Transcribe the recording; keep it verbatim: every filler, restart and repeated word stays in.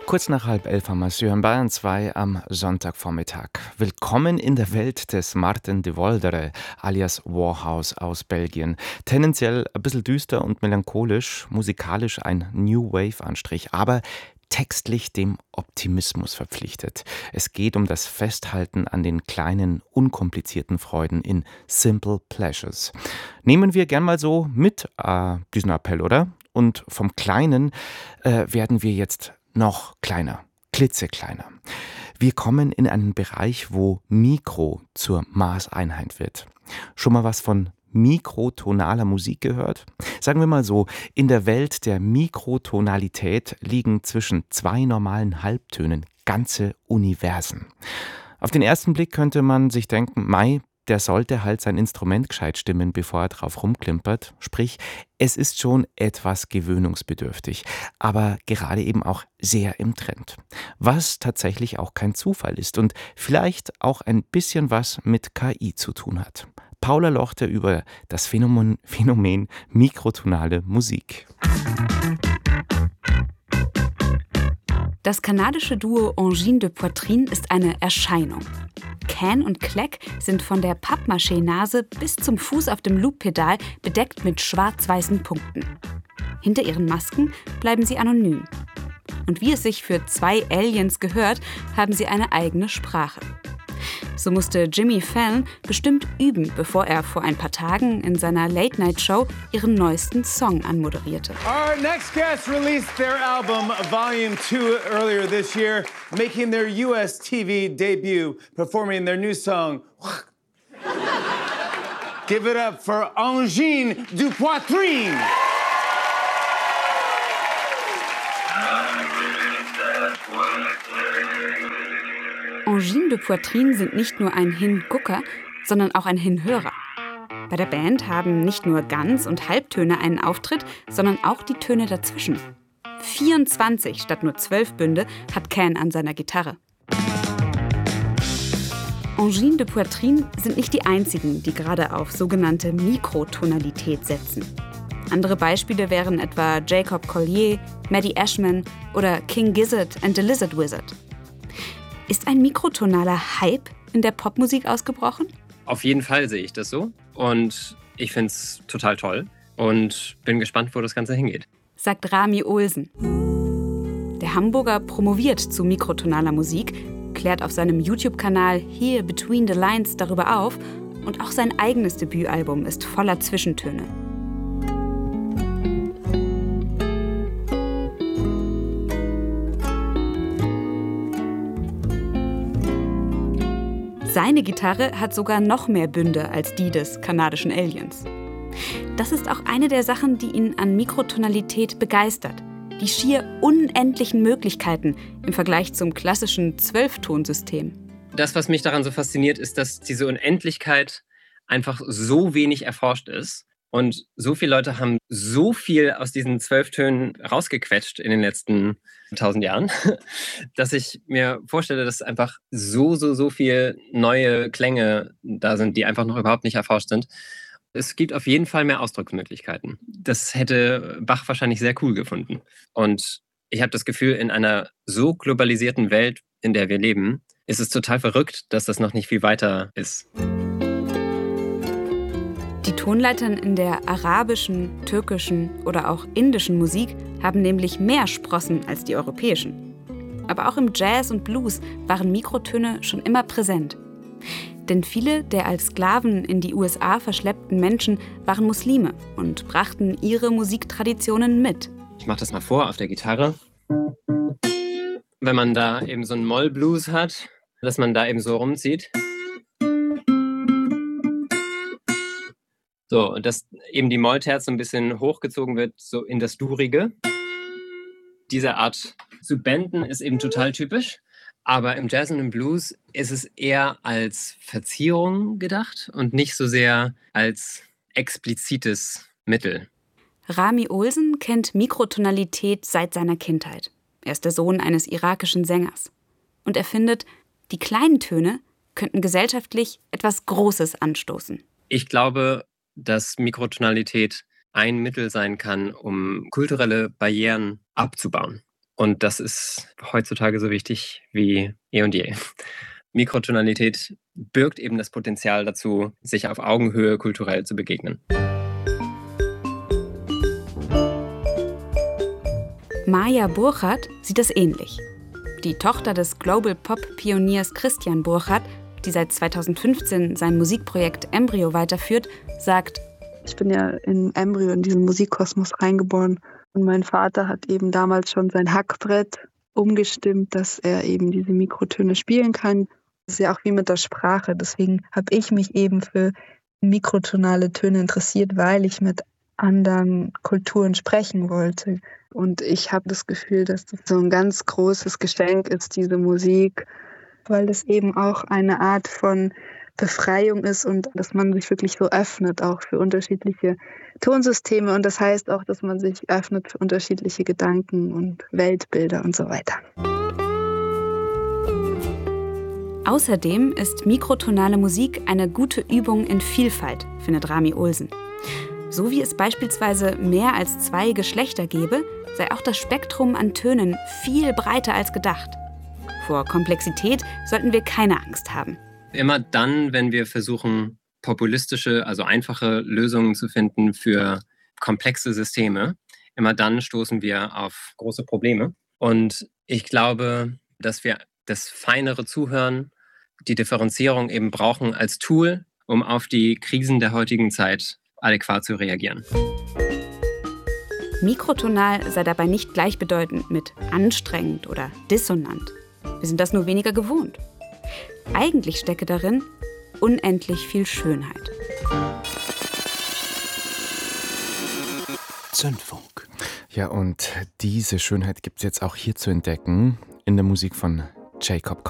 Kurz nach halb elf haben wir es, Sie hören Bayern zwei am Sonntagvormittag. Willkommen in der Welt des Martin de Voldere alias Warhouse aus Belgien. Tendenziell ein bisschen düster und melancholisch, musikalisch ein New Wave-Anstrich, aber textlich dem Optimismus verpflichtet. Es geht um das Festhalten an den kleinen, unkomplizierten Freuden in Simple Pleasures. Nehmen wir gern mal so mit äh, diesen Appell, oder? Und vom Kleinen äh, werden wir jetzt noch kleiner, klitzekleiner. Wir kommen in einen Bereich, wo Mikro zur Maßeinheit wird. Schon mal was von mikrotonaler Musik gehört? Sagen wir mal so, in der Welt der Mikrotonalität liegen zwischen zwei normalen Halbtönen ganze Universen. Auf den ersten Blick könnte man sich denken, Mai, der sollte halt sein Instrument gescheit stimmen, bevor er drauf rumklimpert. Sprich, es ist schon etwas gewöhnungsbedürftig, aber gerade eben auch sehr im Trend. Was tatsächlich auch kein Zufall ist und vielleicht auch ein bisschen was mit K I zu tun hat. Paula Lochte über das Phänomen, Phänomen mikrotonale Musik. Das kanadische Duo Angine de Poitrine ist eine Erscheinung. Can und Kleck sind von der Pappmaché-Nase bis zum Fuß auf dem Loop-Pedal bedeckt mit schwarz-weißen Punkten. Hinter ihren Masken bleiben sie anonym. Und wie es sich für zwei Aliens gehört, haben sie eine eigene Sprache. So musste Jimmy Fallon bestimmt üben, bevor er vor ein paar Tagen in seiner Late-Night-Show ihren neuesten Song anmoderierte. Our next guest released their album Volume two earlier this year, making their U S T V debut, performing their new song. Give it up for Angine de Poitrine. Angine de Poitrine sind nicht nur ein Hingucker, sondern auch ein Hinhörer. Bei der Band haben nicht nur Ganz- und Halbtöne einen Auftritt, sondern auch die Töne dazwischen. vierundzwanzig statt nur zwölf Bünde hat Can an seiner Gitarre. Angine de Poitrine sind nicht die einzigen, die gerade auf sogenannte Mikrotonalität setzen. Andere Beispiele wären etwa Jacob Collier, Maddie Ashman oder King Gizzard and the Lizard Wizard. Ist ein mikrotonaler Hype in der Popmusik ausgebrochen? Auf jeden Fall sehe ich das so und ich finde es total toll und bin gespannt, wo das Ganze hingeht. Sagt Rami Olsen. Der Hamburger promoviert zu mikrotonaler Musik, klärt auf seinem YouTube-Kanal Here Between the Lines darüber auf und auch sein eigenes Debütalbum ist voller Zwischentöne. Seine Gitarre hat sogar noch mehr Bünde als die des kanadischen Aliens. Das ist auch eine der Sachen, die ihn an Mikrotonalität begeistert. Die schier unendlichen Möglichkeiten im Vergleich zum klassischen Zwölftonsystem. Das, was mich daran so fasziniert, ist, dass diese Unendlichkeit einfach so wenig erforscht ist. Und so viele Leute haben so viel aus diesen zwölf Tönen rausgequetscht in den letzten tausend Jahren, dass ich mir vorstelle, dass einfach so, so, so viele neue Klänge da sind, die einfach noch überhaupt nicht erforscht sind. Es gibt auf jeden Fall mehr Ausdrucksmöglichkeiten. Das hätte Bach wahrscheinlich sehr cool gefunden. Und ich habe das Gefühl, in einer so globalisierten Welt, in der wir leben, ist es total verrückt, dass das noch nicht viel weiter ist. Die Tonleitern in der arabischen, türkischen oder auch indischen Musik haben nämlich mehr Sprossen als die europäischen. Aber auch im Jazz und Blues waren Mikrotöne schon immer präsent. Denn viele der als Sklaven in die U S A verschleppten Menschen waren Muslime und brachten ihre Musiktraditionen mit. Ich mache das mal vor auf der Gitarre. Wenn man da eben so einen Moll-Blues hat, dass man da eben so rumzieht. So, und dass eben die Mollterz so ein bisschen hochgezogen wird, so in das Durige. Diese Art zu benden ist eben total typisch. Aber im Jazz und im Blues ist es eher als Verzierung gedacht und nicht so sehr als explizites Mittel. Rami Olsen kennt Mikrotonalität seit seiner Kindheit. Er ist der Sohn eines irakischen Sängers. Und er findet, die kleinen Töne könnten gesellschaftlich etwas Großes anstoßen. Ich glaube, dass Mikrotonalität ein Mittel sein kann, um kulturelle Barrieren abzubauen. Und das ist heutzutage so wichtig wie eh und je. Mikrotonalität birgt eben das Potenzial dazu, sich auf Augenhöhe kulturell zu begegnen. Maja Burchardt sieht es ähnlich. Die Tochter des Global-Pop-Pioniers Christian Burchardt, die seit zweitausendfünfzehn sein Musikprojekt Embryo weiterführt, sagt: Ich bin ja in Embryo, in diesen Musikkosmos reingeboren. Und mein Vater hat eben damals schon sein Hackbrett umgestimmt, dass er eben diese Mikrotöne spielen kann. Das ist ja auch wie mit der Sprache. Deswegen habe ich mich eben für mikrotonale Töne interessiert, weil ich mit anderen Kulturen sprechen wollte. Und ich habe das Gefühl, dass das so ein ganz großes Geschenk ist, diese Musik, weil das eben auch eine Art von Befreiung ist und dass man sich wirklich so öffnet, auch für unterschiedliche Tonsysteme. Und das heißt auch, dass man sich öffnet für unterschiedliche Gedanken und Weltbilder und so weiter. Außerdem ist mikrotonale Musik eine gute Übung in Vielfalt, findet Rami Olsen. So wie es beispielsweise mehr als zwei Geschlechter gäbe, sei auch das Spektrum an Tönen viel breiter als gedacht. Vor Komplexität sollten wir keine Angst haben. Immer dann, wenn wir versuchen, populistische, also einfache Lösungen zu finden für komplexe Systeme, immer dann stoßen wir auf große Probleme. Und ich glaube, dass wir das feinere Zuhören, die Differenzierung eben brauchen als Tool, um auf die Krisen der heutigen Zeit adäquat zu reagieren. Mikrotonal sei dabei nicht gleichbedeutend mit anstrengend oder dissonant. Wir sind das nur weniger gewohnt. Eigentlich stecke darin unendlich viel Schönheit. Zündfunk. Ja, und diese Schönheit gibt es jetzt auch hier zu entdecken in der Musik von Jacob